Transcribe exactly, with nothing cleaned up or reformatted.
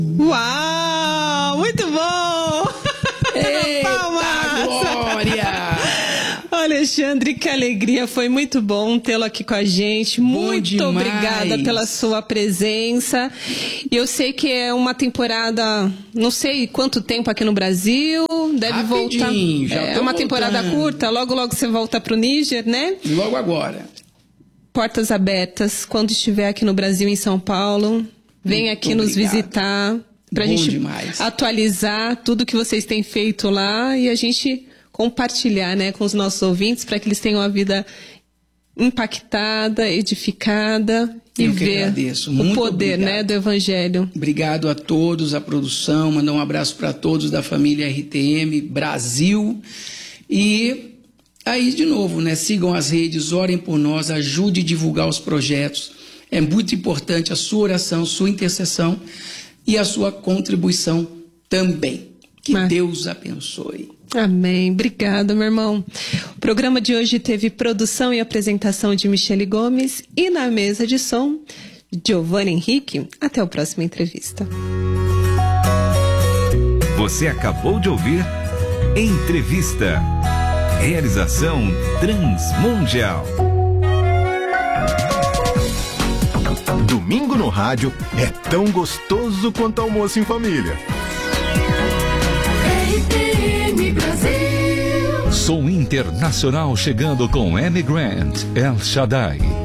Uau, muito bom! Eita, Palmas! glória! Alexandre, que alegria, foi muito bom tê-lo aqui com a gente. Muito demais. Obrigada pela sua presença. E eu sei que é uma temporada, não sei quanto tempo aqui no Brasil, deve Rapidinho, voltar. já É tô uma temporada voltando. curta, logo logo você volta pro Níger, né? Logo agora. Portas abertas, quando estiver aqui no Brasil, em São Paulo, vem Muito aqui nos obrigado. visitar pra Bom gente demais. atualizar tudo que vocês têm feito lá e a gente compartilhar, né, com os nossos ouvintes para que eles tenham a vida impactada, edificada e Eu que ver agradeço. o Muito poder, obrigado. né, do Evangelho. Obrigado a todos, a produção, mandar um abraço para todos da família R T M Brasil. E aí, de novo, né, sigam as redes, orem por nós, ajude a divulgar os projetos. É muito importante a sua oração, sua intercessão e a sua contribuição também. Que Mas... Deus abençoe. Amém. Obrigada, meu irmão. O programa de hoje teve produção e apresentação de Michele Gomes e na mesa de som, Giovanni Henrique. Até a próxima entrevista. Você acabou de ouvir Entrevista. Realização Transmundial. Domingo no rádio é tão gostoso quanto almoço em família. Som Internacional chegando com Amy Grant, El Shaddai.